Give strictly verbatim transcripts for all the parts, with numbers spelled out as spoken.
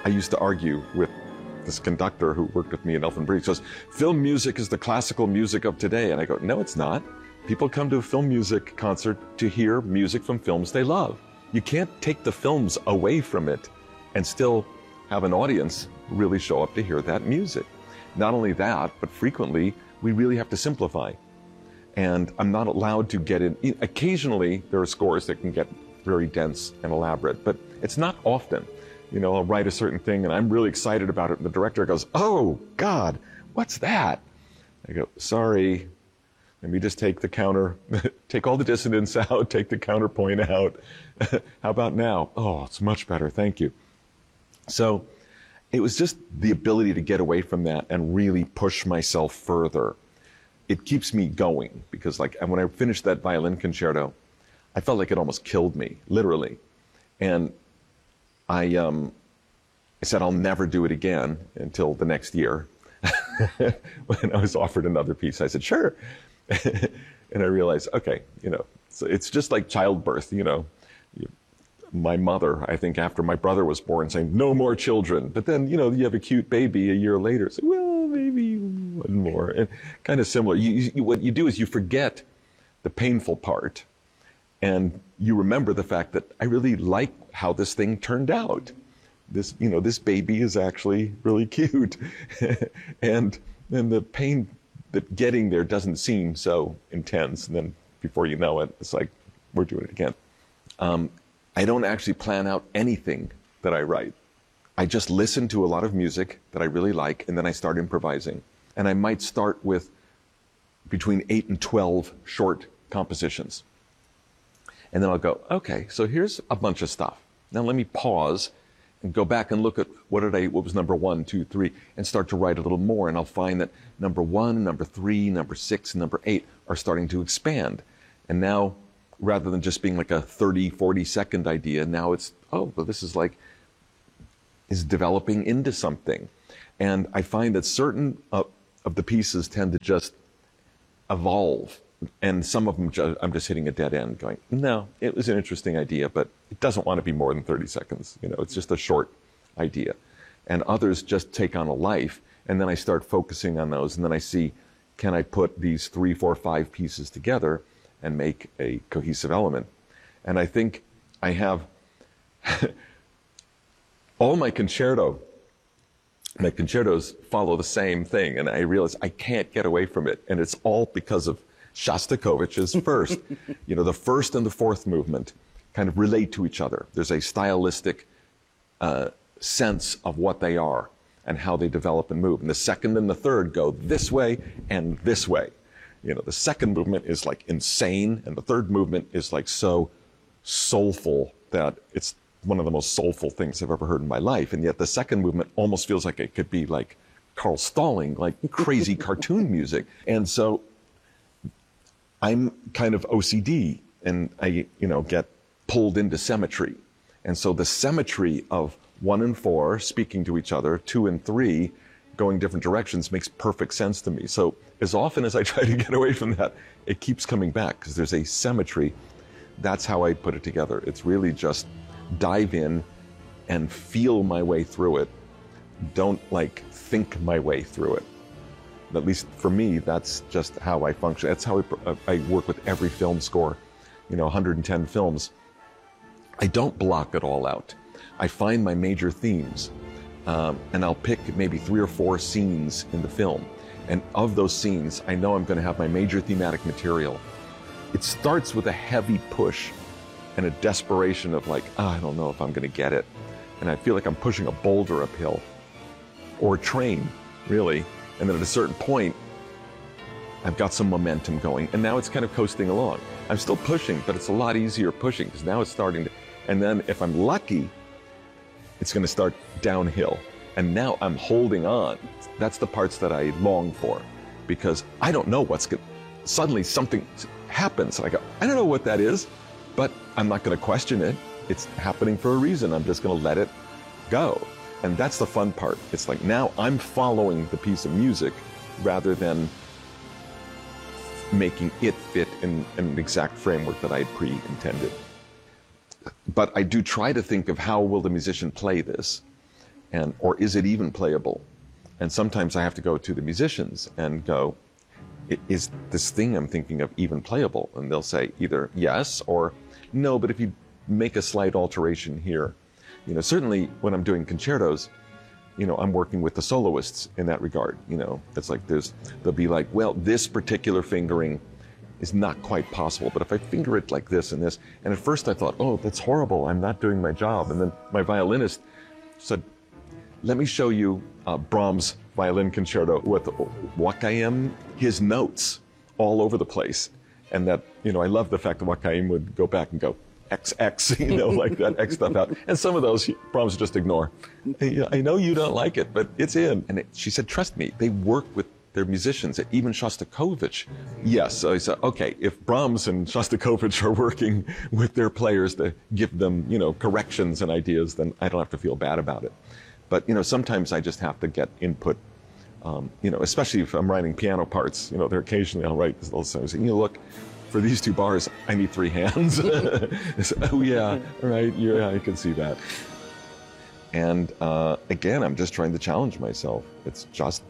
I used to argue with this conductor who worked with me in Elfin Breed. He says, film music is the classical music of today. And I go, no, it's not. People come to a film music concert to hear music from films they love. You can't take the films away from it and still have an audience really show up to hear that music. Not only that, but frequently we really have to simplify. And I'm not allowed to get in. Occasionally there are scores that can get very dense and elaborate, but it's not often. You know, I'll write a certain thing and I'm really excited about it. And the director goes, oh God, what's that? I go, sorry, let me just take the counter, take all the dissonance out, take the counterpoint out. How about now? Oh, it's much better, thank you. So it was just the ability to get away from that and really push myself further. It keeps me going because like when I finished that violin concerto, I felt like it almost killed me, literally. And I, um, I said, I'll never do it again until the next year. When I was offered another piece, I said, sure. And I realized, okay, you know, so it's just like childbirth, you know. You, my mother, I think after my brother was born, saying, no more children. But then, you know, you have a cute baby a year later. So, well, maybe one more. And kind of similar. You, you, what you do is you forget the painful part. And you remember the fact that I really like how this thing turned out. This, you know, this baby is actually really cute. and then the pain that getting there doesn't seem so intense. And then before you know it, it's like, we're doing it again. Um, I don't actually plan out anything that I write. I just listen to a lot of music that I really like, and then I start improvising. And I might start with between eight and twelve short compositions. And then I'll go, okay, so here's a bunch of stuff. Now let me pause and go back and look at what did I, what was number one, two, three, and start to write a little more. And I'll find that number one, number three, number six, and number eight are starting to expand. And now, rather than just being like a thirty, forty second idea, now it's, oh, well, this is like, is developing into something. And I find that certain uh, of the pieces tend to just evolve. And some of them, ju- I'm just hitting a dead end going, no, it was an interesting idea, but it doesn't want to be more than thirty seconds. You know, it's just a short idea. And others just take on a life. And then I start focusing on those. And then I see, can I put these three, four, five pieces together and make a cohesive element? And I think I have all my concerto, my concertos follow the same thing. And I realize I can't get away from it. And it's all because of Shostakovich's first. You know, the first and the fourth movement kind of relate to each other. There's a stylistic uh, sense of what they are and how they develop and move. And the second and the third go this way and this way. You know, the second movement is like insane, and the third movement is like so soulful that it's one of the most soulful things I've ever heard in my life. And yet the second movement almost feels like it could be like Carl Stalling, like crazy cartoon music. And so I'm kind of O C D, and I, you know, get pulled into symmetry. And so the symmetry of one and four speaking to each other, two and three going different directions makes perfect sense to me. So as often as I try to get away from that, it keeps coming back because there's a symmetry. That's how I put it together. It's really just dive in and feel my way through it. Don't like think my way through it. At least for me, that's just how I function. That's how I, I work with every film score, you know, one hundred ten films. I don't block it all out. I find my major themes, um, and I'll pick maybe three or four scenes in the film. And of those scenes, I know I'm going to have my major thematic material. It starts with a heavy push and a desperation of like, oh, I don't know if I'm going to get it. And I feel like I'm pushing a boulder uphill, or a train, really. And then at a certain point, I've got some momentum going, and now it's kind of coasting along. I'm still pushing, but it's a lot easier pushing because now it's starting to, and then if I'm lucky, it's going to start downhill. And now I'm holding on. That's the parts that I long for, because I don't know what's going to, suddenly something happens. And I go, I don't know what that is, but I'm not going to question it. It's happening for a reason. I'm just going to let it go. And that's the fun part. It's like now I'm following the piece of music rather than making it fit in, in an exact framework that I had pre-intended. But I do try to think of how will the musician play this. And, or is it even playable? And sometimes I have to go to the musicians and go, is this thing I'm thinking of even playable? And they'll say either yes or no, but if you make a slight alteration here. You know, certainly when I'm doing concertos, you know, I'm working with the soloists in that regard. You know, it's like there's, they'll be like, well, this particular fingering is not quite possible, but if I finger it like this and this, and at first I thought, oh, that's horrible, I'm not doing my job. And then my violinist said, let me show you uh, Brahms' violin concerto with Joachim, his notes all over the place. And that, you know, I love the fact that Joachim would go back and go, X X, you know, like that X stuff out. And some of those Brahms just ignore. Hey, I know you don't like it, but it's in. And it, she said, trust me, they work with their musicians, even Shostakovich. Yes, so I said, okay, if Brahms and Shostakovich are working with their players to give them, you know, corrections and ideas, then I don't have to feel bad about it. But, you know, sometimes I just have to get input, um, you know, especially if I'm writing piano parts, you know, there occasionally I'll write this little song, you know, look, for these two bars, I need three hands. Oh yeah, right, yeah, I can see that. And uh, again, I'm just trying to challenge myself. It's just,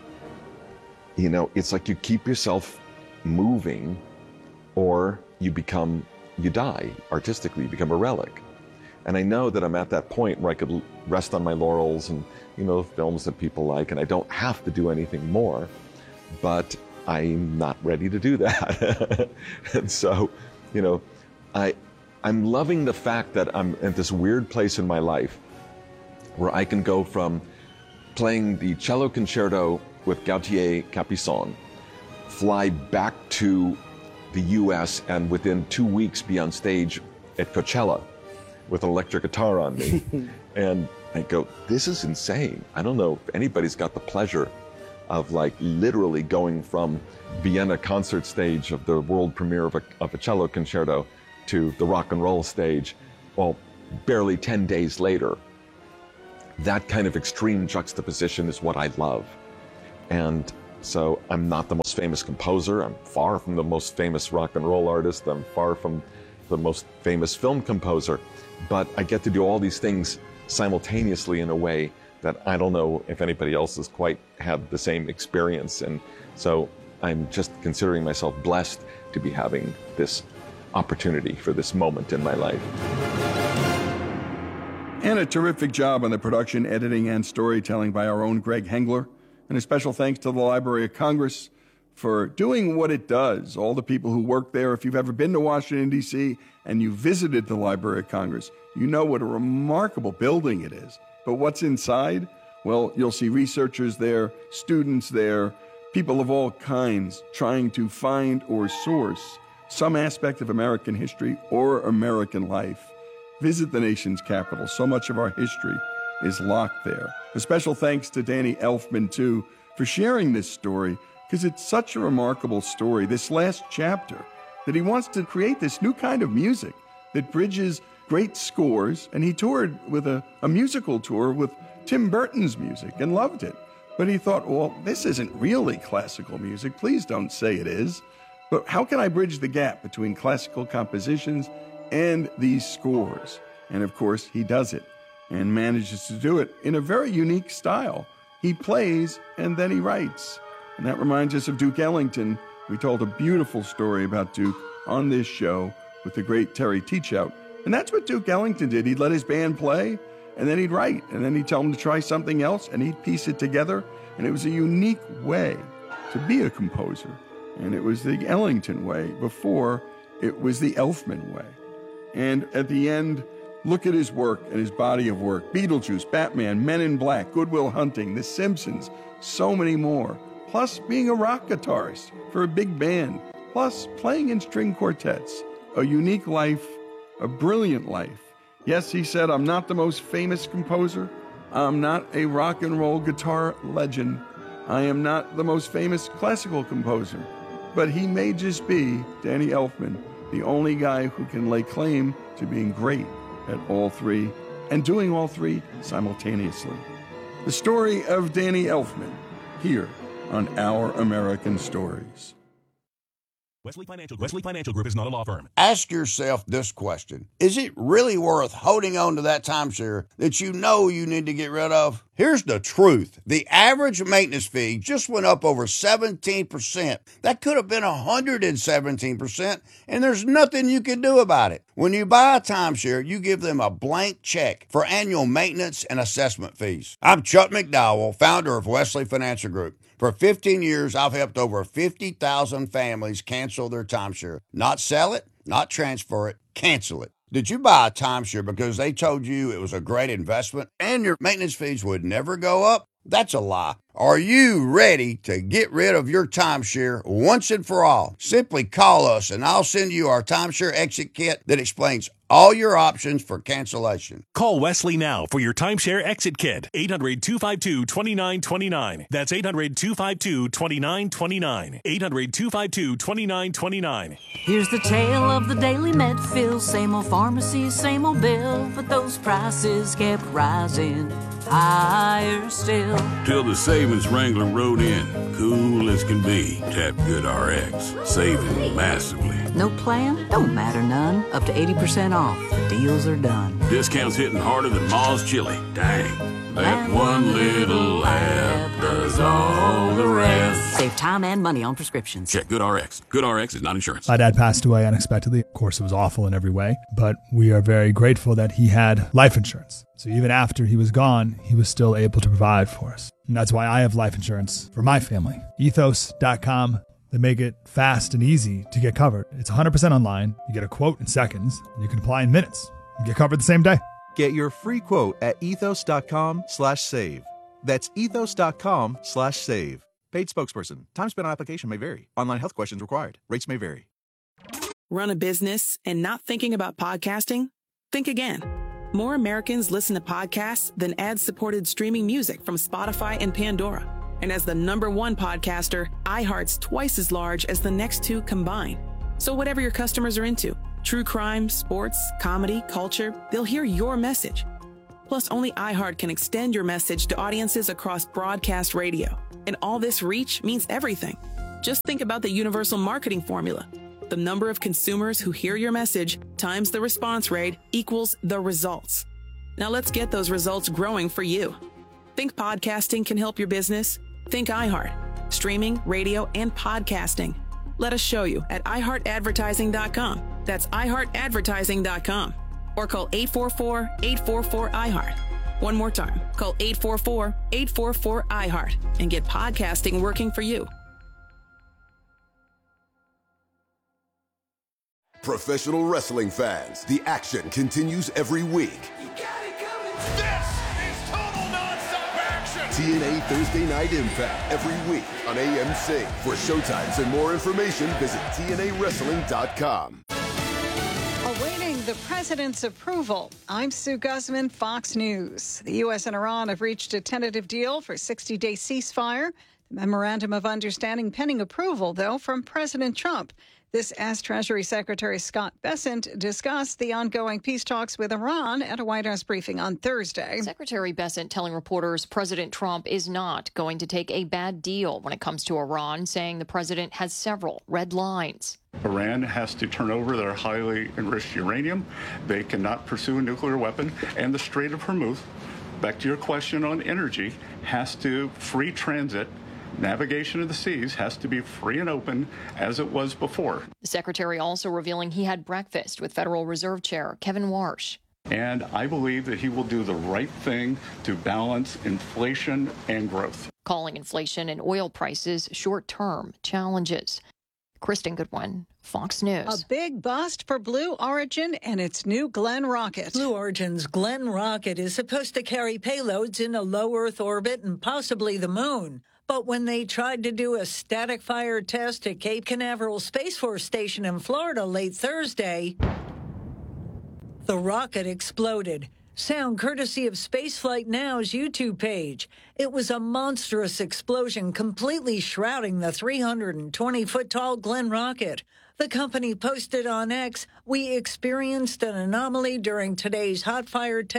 you know, it's like you keep yourself moving or you become, you die artistically, you become a relic. And I know that I'm at that point where I could rest on my laurels and, you know, films that people like, and I don't have to do anything more, but I'm not ready to do that. And so, you know, I, I'm loving the fact that I'm at this weird place in my life where I can go from playing the cello concerto with Gautier Capuçon, fly back to the U S and within two weeks be on stage at Coachella with an electric guitar on me. And I go, this is insane. I don't know if anybody's got the pleasure of like literally going from Vienna concert stage of the world premiere of a, of a cello concerto to the rock and roll stage, well, barely ten days later. That kind of extreme juxtaposition is what I love. And so I'm not the most famous composer. I'm far from the most famous rock and roll artist. I'm far from the most famous film composer. But I get to do all these things simultaneously in a way that I don't know if anybody else has quite had the same experience. And so I'm just considering myself blessed to be having this opportunity for this moment in my life. And a terrific job on the production, editing, and storytelling by our own Greg Hengler. And a special thanks to the Library of Congress for doing what it does. All the people who work there, if you've ever been to Washington, D C, and you visited the Library of Congress, you know what a remarkable building it is. But what's inside? Well, you'll see researchers there, students there, people of all kinds trying to find or source some aspect of American history or American life. Visit the nation's capital. So much of our history is locked there. A special thanks to Danny Elfman, too, for sharing this story, because it's such a remarkable story, this last chapter, that he wants to create this new kind of music that bridges great scores, and he toured with a, a musical tour with Tim Burton's music and loved it. But he thought, well, this isn't really classical music. Please don't say it is. But how can I bridge the gap between classical compositions and these scores? And of course, he does it and manages to do it in a very unique style. He plays and then he writes. And that reminds us of Duke Ellington. We told a beautiful story about Duke on this show with the great Terry Teachout. And that's what Duke Ellington did. He'd let his band play, and then he'd write, and then he'd tell them to try something else, and he'd piece it together. And it was a unique way to be a composer. And it was the Ellington way before it was the Elfman way. And at the end, look at his work and his body of work. Beetlejuice, Batman, Men in Black, Good Will Hunting, The Simpsons, so many more. Plus being a rock guitarist for a big band. Plus playing in string quartets. A unique life, a brilliant life. Yes, he said, I'm not the most famous composer. I'm not a rock and roll guitar legend. I am not the most famous classical composer. But he may just be, Danny Elfman, the only guy who can lay claim to being great at all three and doing all three simultaneously. The story of Danny Elfman here on Our American Stories. Wesley Financial, Wesley Financial Group is not a law firm. Ask yourself this question. Is it really worth holding on to that timeshare that you know you need to get rid of? Here's the truth. The average maintenance fee just went up over seventeen percent. That could have been one hundred seventeen percent, and there's nothing you can do about it. When you buy a timeshare, you give them a blank check for annual maintenance and assessment fees. I'm Chuck McDowell, founder of Wesley Financial Group. For fifteen years, I've helped over fifty thousand families cancel their timeshare. Not sell it, not transfer it, cancel it. Did you buy a timeshare because they told you it was a great investment and your maintenance fees would never go up? That's a lie. Are you ready to get rid of your timeshare once and for all? Simply call us and I'll send you our timeshare exit kit that explains all your options for cancellation. Call Wesley now for your timeshare exit kit. eight hundred, two five two, two nine two nine. That's eight hundred, two five two, two nine two nine. eight hundred, two five two, two nine two nine. Here's the tale of the daily med fill. Same old pharmacy, same old bill, but those prices kept rising higher still. Till the savings wrangler rode in, cool as can be. Tap Good R X, saving massively. No plan? Don't matter none. Up to eighty percent off. The deals are done. Discounts hitting harder than Ma's chili. Dang, that one little app does all the rest. Save time and money on prescriptions. Check Good R X. Good R X is not insurance. My dad passed away unexpectedly. Of course, it was awful in every way, but we are very grateful that he had life insurance. So even after he was gone, he was still able to provide for us. And that's why I have life insurance for my family. ethos dot com. They make it fast and easy to get covered. It's one hundred percent online. You get a quote in seconds, and you can apply in minutes and get covered the same day. Get your free quote at ethos dot com slash save. That's ethos dot com slash save. Paid spokesperson. Time spent on application may vary. Online health questions required. Rates may vary. Run a business and not thinking about podcasting? Think again. More Americans listen to podcasts than ad-supported streaming music from Spotify and Pandora. And as the number one podcaster, iHeart's twice as large as the next two combined. So whatever your customers are into, true crime, sports, comedy, culture, they'll hear your message. Plus, only iHeart can extend your message to audiences across broadcast radio. And all this reach means everything. Just think about the universal marketing formula. The number of consumers who hear your message times the response rate equals the results. Now let's get those results growing for you. Think podcasting can help your business? Think iHeart. Streaming, radio, and podcasting. Let us show you at i heart advertising dot com. That's i heart advertising dot com. Or call eight four four, eight four four, I heart. One more time. Call eight four four, eight four four, I heart and get podcasting working for you. Professional wrestling fans, the action continues every week. You got it coming. This is total nonstop action. T N A Thursday Night Impact every week on A M C. For showtimes and more information, visit T N A wrestling dot com. Awaiting the president's approval, I'm Sue Guzman, Fox News. The U S and Iran have reached a tentative deal for a sixty-day ceasefire. The memorandum of understanding pending approval, though, from President Trump. This as Treasury Secretary Scott Bessent discussed the ongoing peace talks with Iran at a White House briefing on Thursday. Secretary Bessent telling reporters President Trump is not going to take a bad deal when it comes to Iran, saying the president has several red lines. Iran has to turn over their highly enriched uranium. They cannot pursue a nuclear weapon. And the Strait of Hormuz, back to your question on energy, has to free transit. Navigation of the seas has to be free and open as it was before. The secretary also revealing he had breakfast with Federal Reserve Chair Kevin Warsh. And I believe that he will do the right thing to balance inflation and growth. Calling inflation and oil prices short-term challenges. Kristen Goodwin, Fox News. A big bust for Blue Origin and its new Glenn rocket. Blue Origin's Glenn rocket is supposed to carry payloads in a low Earth orbit and possibly the moon. But when they tried to do a static fire test at Cape Canaveral Space Force Station in Florida late Thursday, the rocket exploded. Sound courtesy of Spaceflight Now's YouTube page. It was a monstrous explosion completely shrouding the three hundred twenty foot tall Glenn rocket. The company posted on X, "We experienced an anomaly during today's hot fire test.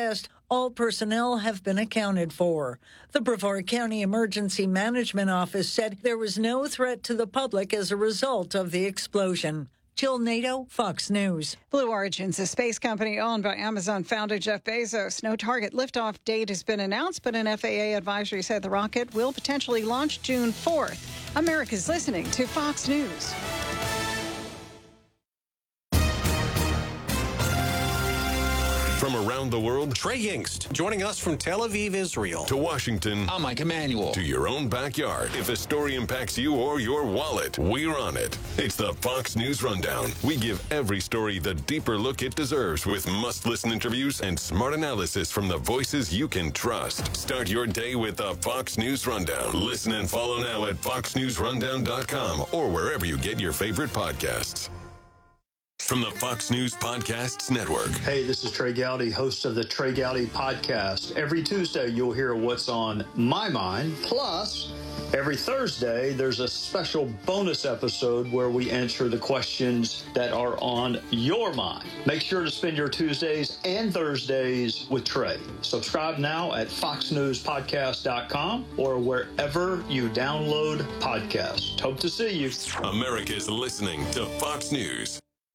All personnel have been accounted for. The Brevard County Emergency Management Office said there was no threat to the public as a result of the explosion. Jill Nato, Fox News. Blue Origin's a space company owned by Amazon founder Jeff Bezos. No target liftoff date has been announced, but an F A A advisory said the rocket will potentially launch June fourth. America's listening to Fox News. From around the world, Trey Yingst, joining us from Tel Aviv, Israel. To Washington. I'm Mike Emanuel. To your own backyard. If a story impacts you or your wallet, we're on it. It's the Fox News Rundown. We give every story the deeper look it deserves with must-listen interviews and smart analysis from the voices you can trust. Start your day with the Fox News Rundown. Listen and follow now at fox news rundown dot com or wherever you get your favorite podcasts. From the Fox News Podcasts Network. Hey, this is Trey Gowdy, host of the Trey Gowdy Podcast. Every Tuesday, you'll hear what's on my mind. Plus, every Thursday, there's a special bonus episode where we answer the questions that are on your mind. Make sure to spend your Tuesdays and Thursdays with Trey. Subscribe now at fox news podcast dot com or wherever you download podcasts. Hope to see you. America's listening to Fox News.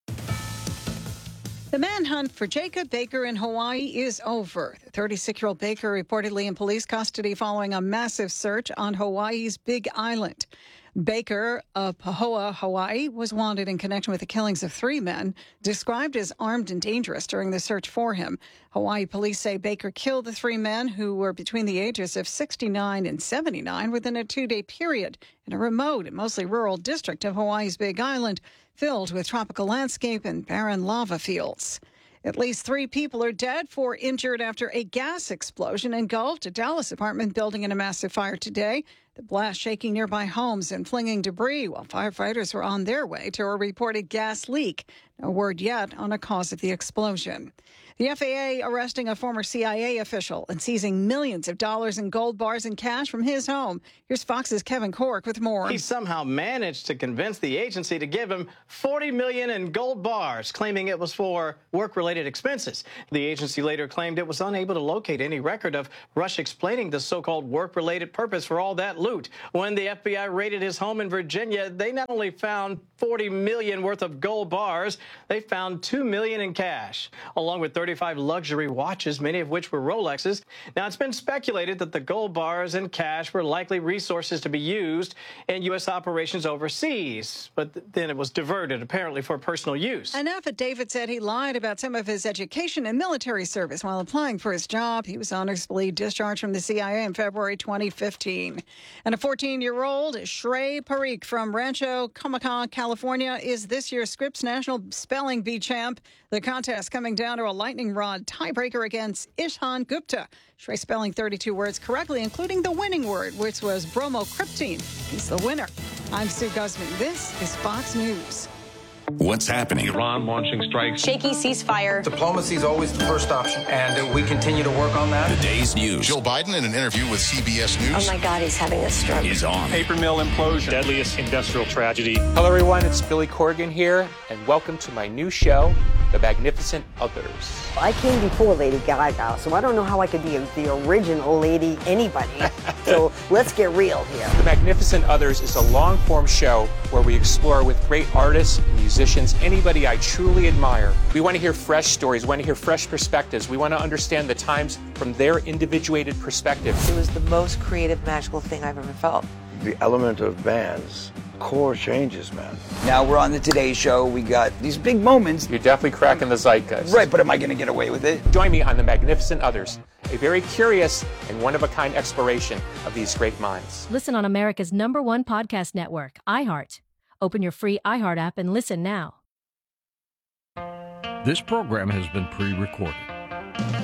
The manhunt for Jacob Baker in Hawaii is over. The thirty-six-year-old Baker reportedly in police custody following a massive search on Hawaii's Big Island. Baker of Pahoa, Hawaii, was wanted in connection with the killings of three men, described as armed and dangerous during the search for him. Hawaii police say Baker killed the three men who were between the ages of sixty-nine and seventy-nine within a two-day period in a remote and mostly rural district of Hawaii's Big Island, filled with tropical landscape and barren lava fields. At least three people are dead, four injured after a gas explosion engulfed a Dallas apartment building in a massive fire today. The blast shaking nearby homes and flinging debris while firefighters were on their way to a reported gas leak. No word yet on a cause of the explosion. The F A A arresting a former C I A official and seizing millions of dollars in gold bars and cash from his home. Here's Fox's Kevin Cork with more. He somehow managed to convince the agency to give him forty million dollars in gold bars, claiming it was for work-related expenses. The agency later claimed it was unable to locate any record of Rush explaining the so-called work-related purpose for all that loot. When the F B I raided his home in Virginia, they not only found forty million dollars worth of gold bars, they found two million dollars in cash, along with thirty-five luxury watches, many of which were Rolexes. Now, it's been speculated that the gold bars and cash were likely resources to be used in U S operations overseas, but th- then it was diverted, apparently, for personal use. An affidavit said he lied about some of his education and military service while applying for his job. He was honorably discharged from the C I A in February twenty fifteen. And a fourteen-year-old, Shrey Parikh from Rancho Cucamonga, California, is this year's Scripps National Spelling Bee champ. The contest coming down to a lightning rod tiebreaker against Ishan Gupta. Shrey spelling thirty-two words correctly, including the winning word, which was bromocryptine. He's the winner. I'm Sue Guzman. This is Fox News. What's happening? Iran launching strikes. Shaky ceasefire. Diplomacy is always the first option, and we continue to work on that. Today's news. Joe Biden, in an interview with C B S News. Oh my God, he's having a stroke. Is on. Paper mill implosion. Deadliest industrial tragedy. Hello, everyone. It's Billy Corgan here, and welcome to my new show, The Magnificent Others. I came before Lady Gaga, so I don't know how I could be the original Lady anybody. So let's get real here. The Magnificent Others is a long-form show where we explore with great artists and musicians anybody I truly admire. We want to hear fresh stories. We want to hear fresh perspectives. We want to understand the times from their individuated perspective. It was the most creative, magical thing I've ever felt. The element of bands, core changes, man. Now we're on the Today Show. We got these big moments. You're definitely cracking the zeitgeist. Right, but am I going to get away with it? Join me on The Magnificent Others, a very curious and one-of-a-kind exploration of these great minds. Listen on America's number one podcast network, iHeart. Open your free iHeart app and listen now. This program has been pre-recorded.